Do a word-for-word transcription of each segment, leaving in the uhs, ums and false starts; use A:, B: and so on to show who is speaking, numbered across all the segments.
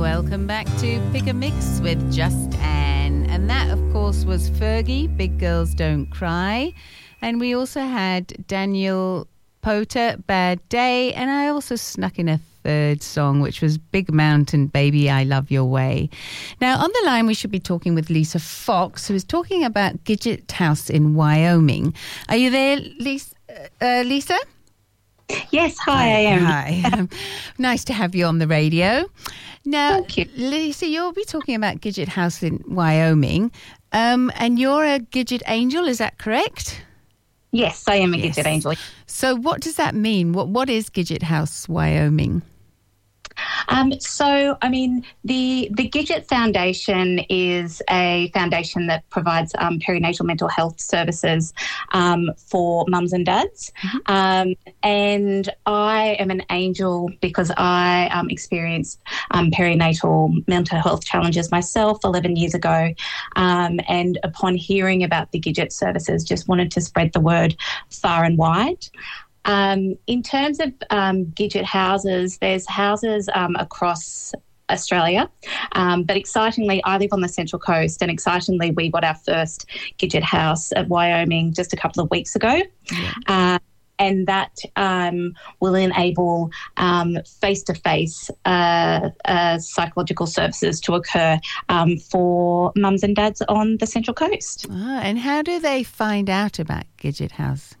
A: Welcome back to Pick a Mix with Just Anne. And that, of course, was Fergie, Big Girls Don't Cry. And we also had Daniel Poter, Bad Day. And I also snuck in a third song, which was Big Mountain, Baby, I Love Your Way. Now, on the line, we should be talking with Lisa Fox, who is talking about Gidget House in Wyoming. Are you there, Lisa? Uh, Lisa?
B: Yes, hi, hi I am.
A: Hi. Nice to have you on the radio. Now,
B: Thank you.
A: Lisa, you'll be talking about Gidget House in Wyoming, um, and you're a Gidget Angel, is that correct?
B: Yes, I am a
A: yes.
B: Gidget Angel.
A: So what does that mean? What What is Gidget House Wyoming?
B: Um, so, I mean, the the Gidget Foundation is a foundation that provides um, perinatal mental health services um, for mums and dads. Mm-hmm. Um, and I am an angel because I um, experienced um, perinatal mental health challenges myself eleven years ago. Um, and upon hearing about the Gidget services, just wanted to spread the word far and wide. Um, in terms of um, Gidget houses, there's houses um, across Australia, um, but excitingly, I live on the Central Coast, and excitingly, we got our first Gidget house at Wyoming just a couple of weeks ago. Yeah. Uh, and that um, will enable um, face-to-face uh, uh, psychological services to occur um, for mums and dads on the Central Coast.
A: Ah, and how do they find out about Gidget House?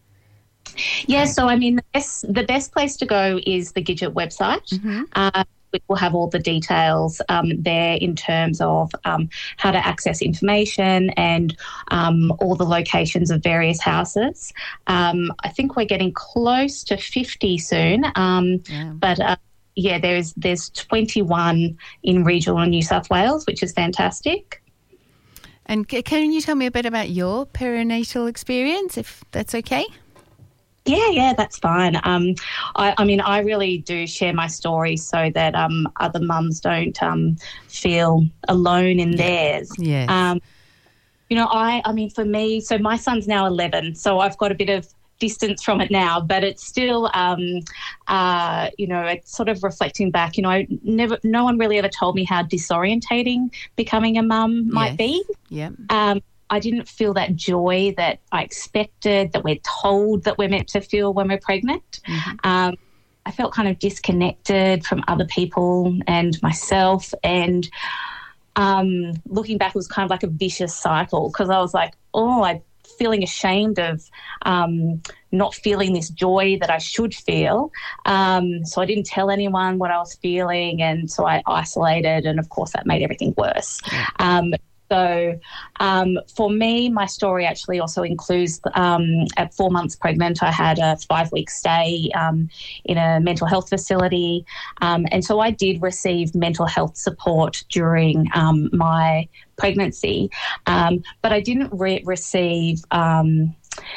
B: Yeah, so I mean, the best, the best place to go is the Gidget website. Mm-hmm. Uh, which will have all the details um, there in terms of um, how to access information and um, all the locations of various houses. Um, I think we're getting close to fifty soon, um, yeah. but uh, yeah, there's there's twenty-one in regional New South Wales, which is fantastic.
A: And can you tell me a bit about your perinatal experience, if that's okay?
B: Yeah, yeah, that's fine. Um, I, I mean, I really do share my story so that um, other mums don't um, feel alone in theirs.
A: Yes.
B: Um, you know, I, I mean, for me, so my son's now eleven, so I've got a bit of distance from it now, but it's still, um, uh, you know, it's sort of reflecting back. You know, I never, no one really ever told me how disorientating becoming a mum might
A: yes.
B: be.
A: Yeah.
B: Um, I didn't feel that joy that I expected, that we're told that we're meant to feel when we're pregnant. Mm-hmm. Um, I felt kind of disconnected from other people and myself. And um, looking back, it was kind of like a vicious cycle because I was like, oh, I'm feeling ashamed of um, not feeling this joy that I should feel. Um, so I didn't tell anyone what I was feeling, and so I isolated, and, of course, that made everything worse. Um So um, for me, my story actually also includes um, at four months pregnant, I had a five-week stay um, in a mental health facility. Um, and so I did receive mental health support during um, my pregnancy, um, but I didn't re- receive um,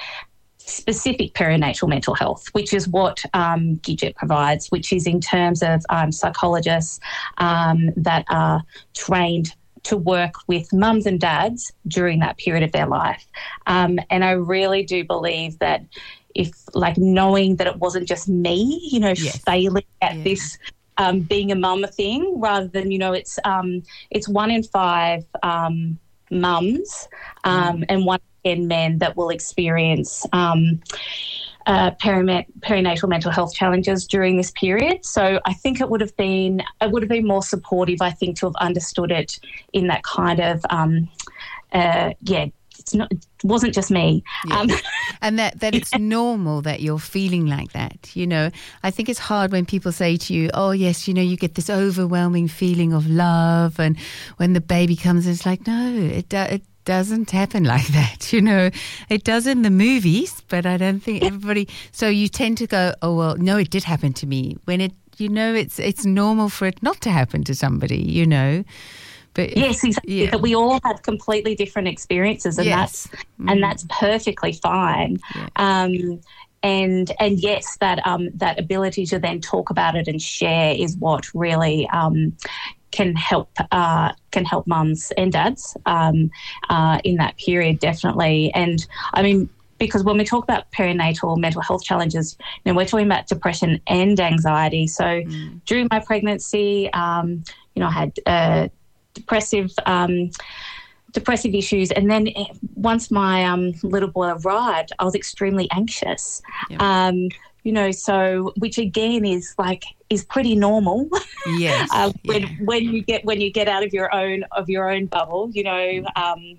B: specific perinatal mental health, which is what um, Gidget provides, which is in terms of um, psychologists um, that are trained to work with mums and dads during that period of their life. Um, and I really do believe that if, like, knowing that it wasn't just me, you know, yes. failing at yeah. this um, being a mum thing, rather than, you know, it's um, it's one in five um, mums um, mm. and one in ten men that will experience um Uh, perinatal mental health challenges during this period. So I think it would have been it would have been more supportive, I think, to have understood it in that kind of um, uh, yeah. It's not. It wasn't just me,
A: yeah.
B: um,
A: and that that it's normal that you're feeling like that. You know, I think it's hard when people say to you, "Oh, yes, you know, you get this overwhelming feeling of love," and when the baby comes, it's like, no, it it. doesn't happen like that, you know. It does in the movies, but I don't think everybody. So you tend to go, oh well, no, it did happen to me. When it, you know, it's it's normal for it not to happen to somebody, you know. But
B: yes, exactly.
A: Yeah.
B: But we all have completely different experiences, and
A: yes.
B: that's
A: mm.
B: and that's perfectly fine.
A: Yeah.
B: Um, and and yes, that um that ability to then talk about it and share is what really um. can help uh, can help mums and dads um, uh, in that period, definitely. And I mean, because when we talk about perinatal mental health challenges, you know, we're talking about depression and anxiety. So mm. during my pregnancy, um, you you know, I had uh, depressive um, depressive issues. And then once my um, little boy arrived, I was extremely anxious. Yep. Um, you know, so which again is like is pretty normal.
A: Yes.
B: uh, when
A: yeah.
B: when you get when you get out of your own of your own bubble, you know, um,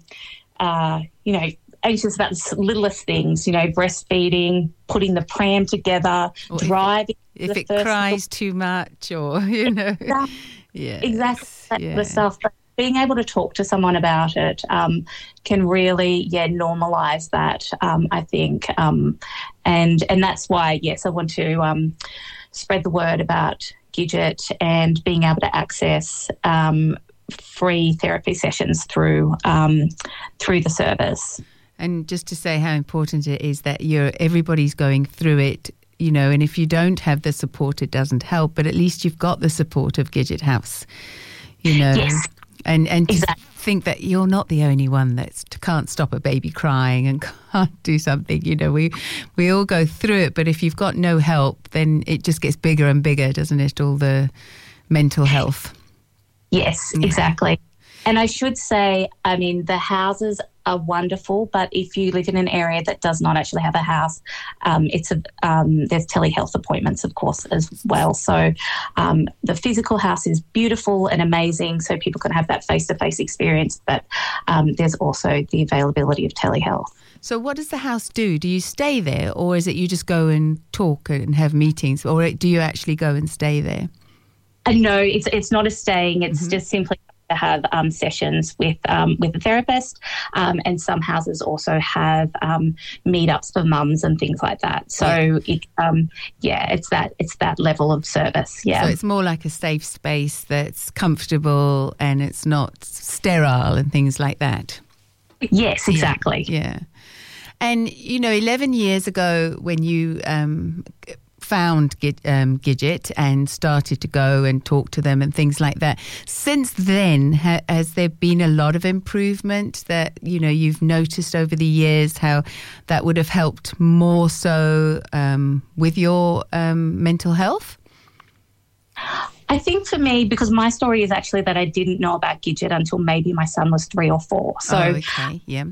B: uh, you know, anxious about the littlest things. You know, breastfeeding, putting the pram together,
A: or
B: driving.
A: If it, if it cries too much, or you know,
B: exactly,
A: yeah,
B: exactly that
A: yeah.
B: sort of stuff. But being able to talk to someone about it um, can really, yeah, normalise that. Um, I think, um, and and that's why, yes, I want to um, spread the word about Gidget and being able to access um, free therapy sessions through um, through the service.
A: And just to say how important it is that you're everybody's going through it. You know, and if you don't have the support, it doesn't help. But at least you've got the support of Gidget House. You know.
B: Yes.
A: And and
B: exactly.
A: to think that you're not the only one that can't stop a baby crying and can't do something. You know, we we all go through it, but if you've got no help, then it just gets bigger and bigger, doesn't it? All the mental health.
B: Yes, yeah. Exactly. And I should say, I mean, the houses are wonderful, but if you live in an area that does not actually have a house, um, it's a um, there's telehealth appointments, of course, as well. So um, the physical house is beautiful and amazing, so people can have that face-to-face experience. But um, there's also the availability of telehealth.
A: So what does the house do? Do you stay there, or is it you just go and talk and have meetings, or do you actually go and stay there?
B: Uh, no, it's it's not a staying. It's mm-hmm. just simply to have um, sessions with um, with a therapist, um, and some houses also have um, meetups for mums and things like that. So yeah. it um, yeah, it's that it's that level of service. Yeah,
A: so it's more like a safe space that's comfortable and it's not sterile and things like that.
B: Yes, exactly.
A: Yeah, yeah. And you know, eleven years ago when you um, found um, Gidget and started to go and talk to them and things like that. Since then, ha- has there been a lot of improvement that, you know, you've noticed over the years how that would have helped more so um, with your um, mental health?
B: I think for me, because my story is actually that I didn't know about Gidget until maybe my son was three or four. So
A: oh, okay, yeah.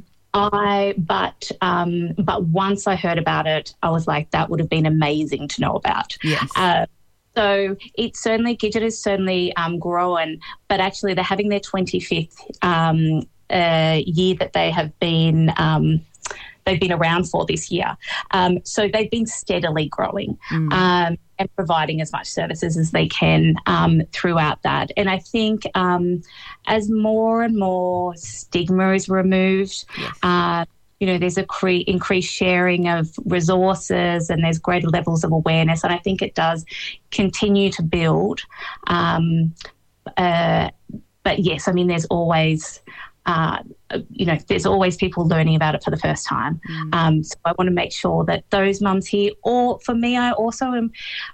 B: I, but, um, but once I heard about it, I was like, that would have been amazing to know about.
A: Yes.
B: Uh, so it's certainly, Gidget is certainly um, grown, but actually they're having their twenty-fifth um, uh, year that they have been, um, they've been around for this year. Um, so they've been steadily growing. Mm. Um, and providing as much services as they can um, throughout that. And I think um, as more and more stigma is removed, yes. uh, you know, there's a cre- increased sharing of resources and there's greater levels of awareness. And I think it does continue to build. Um, uh, but yes, I mean, there's always... Uh, you know, there's always people learning about it for the first time. Mm. Um, so I want to make sure that those mums here, or for me, I also am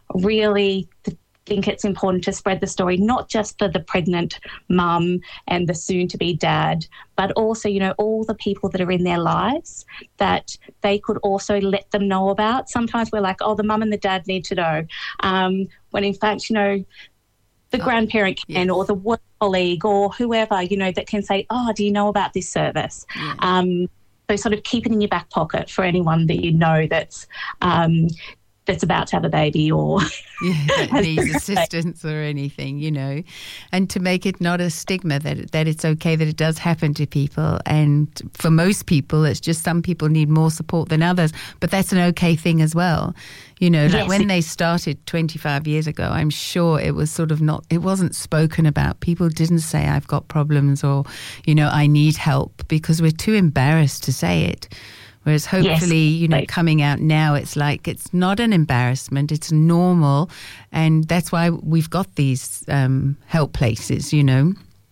B: really think it's important to spread the story, not just for the pregnant mum and the soon-to-be dad, but also, you know, all the people that are in their lives that they could also let them know about. Sometimes we're like, oh, the mum and the dad need to know, um, when in fact, you know, the oh, grandparent can, yes. or the work colleague or whoever, you know, that can say, oh, do you know about this service? Yeah. Um, so sort of keep it in your back pocket for anyone that you know that's um, that's about to have a baby or
A: yeah, that needs assistance or anything, you know, and to make it not a stigma that that it's okay that it does happen to people. And for most people, it's just some people need more support than others, but that's an okay thing as well. You know, like yes. when they started twenty-five years ago, I'm sure it was sort of not, it wasn't spoken about. People didn't say I've got problems or, you know, I need help because we're too embarrassed to say it. Whereas hopefully, yes, you know, right. coming out now, it's like it's not an embarrassment, it's normal. And that's why we've got these um, help places, you know.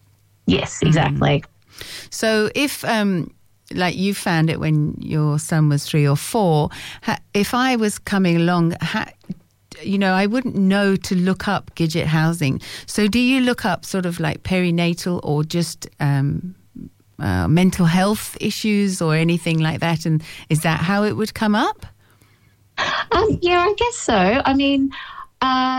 B: Yes, exactly.
A: Mm. So if, um, like you found it when your son was three or four, ha- if I was coming along, ha- you know, I wouldn't know to look up Gidget housing. So do you look up sort of like perinatal or just... Um, Uh, mental health issues or anything like that, and is that how it would come up?
B: Um, yeah, I guess so. I mean, uh,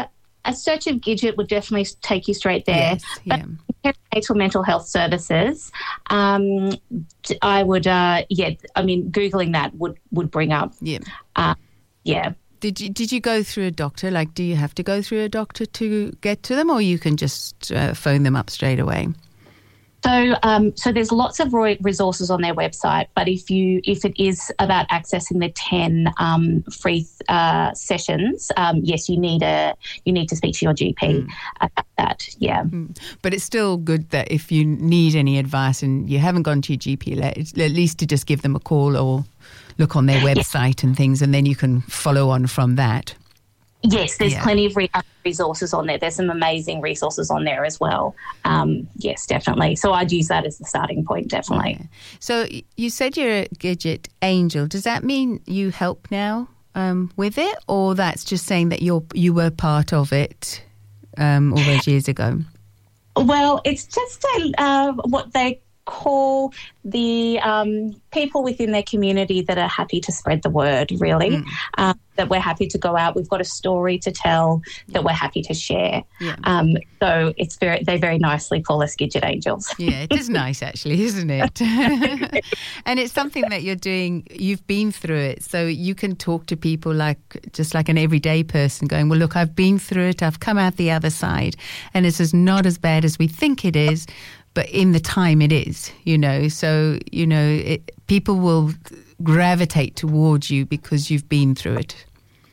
B: a search of Gidget would definitely take you straight there.
A: Yes, yeah.
B: But perinatal mental health services, um, I would, uh, yeah, I mean, Googling that would, would bring up.
A: Yeah.
B: Uh, yeah.
A: Did you did you go through a doctor? Like, do you have to go through a doctor to get to them, or you can just uh, phone them up straight away?
B: So, um, so there's lots of resources on their website, but if you if it is about accessing the ten um, free uh, sessions, um, yes, you need a you need to speak to your G P mm. about that. Yeah,
A: mm. But it's still good that if you need any advice and you haven't gone to your G P, at least to just give them a call or look on their website yeah. and things, and then you can follow on from that.
B: Yes, there's
A: yeah.
B: plenty of re- resources on there. There's some amazing resources on there as well. Um, yes, definitely. So I'd use that as the starting point, definitely.
A: Yeah. So you said you're a Gidget angel. Does that mean you help now um, with it, or that's just saying that you're you were part of it um, all those years ago?
B: Well, it's just a, uh, what they call the um, people within their community that are happy to spread the word, really, mm. um, that we're happy to go out. We've got a story to tell that we're happy to share. Yeah. Um, so it's very, they very nicely call us Gidget Angels.
A: Yeah, it is nice actually, isn't it? And it's something that you're doing, you've been through it, so you can talk to people like just like an everyday person going, well, look, I've been through it, I've come out the other side, and it's not as bad as we think it is. But in the time it is, you know, so, you know, it, people will gravitate towards you because you've been through it.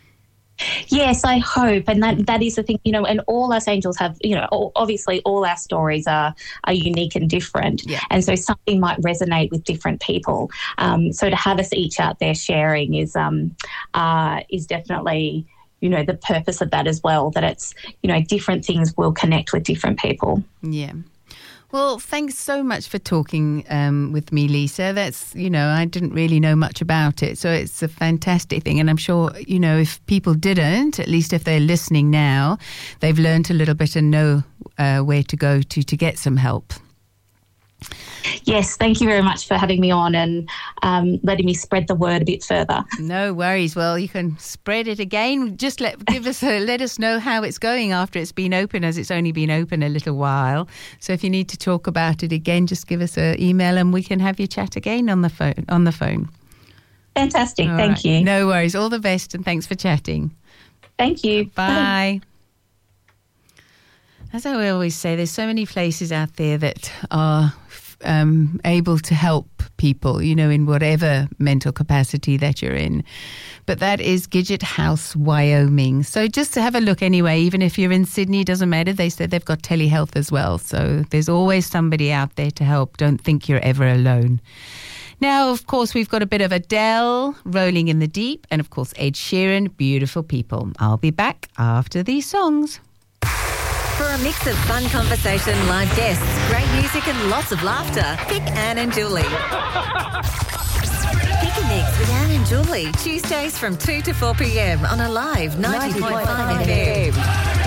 B: Yes, I hope. And that, that is the thing, you know, and all us angels have, you know, obviously all our stories are, are unique and different.
A: Yeah.
B: And so something might resonate with different people. Um, so to have us each out there sharing is, um, uh, is definitely, you know, the purpose of that as well, that it's, you know, different things will connect with different people.
A: Yeah. Well, thanks so much for talking um, with me, Lisa. That's, you know, I didn't really know much about it, so it's a fantastic thing. And I'm sure, you know, if people didn't, at least if they're listening now, they've learned a little bit and know uh, where to go to to get some help.
B: Yes, thank you very much for having me on and um, letting me spread the word a bit further.
A: No worries. Well, you can spread it again. Just let give us a, let us know how it's going after it's been open, as it's only been open a little while. So if you need to talk about it again, just give us an email and we can have you chat again on the phone. On the phone.
B: Fantastic.
A: All
B: thank
A: right.
B: you.
A: No worries. All the best and thanks for chatting.
B: Thank you.
A: Bye. Bye. As I always say, there's so many places out there that are um, able to help people, you know, in whatever mental capacity that you're in. But that is Gidget House, Wyoming. So just to have a look anyway, even if you're in Sydney, doesn't matter. They said they've got telehealth as well. So there's always somebody out there to help. Don't think you're ever alone. Now, of course, we've got a bit of Adele, Rolling in the Deep, and of course, Ed Sheeran, Beautiful People. I'll be back after these songs.
C: For a mix of fun conversation, live guests, great music and lots of laughter, pick Anne and Julie. Pick a Mix with Anne and Julie, Tuesdays from two to four p.m. on Alive ninety point five F M.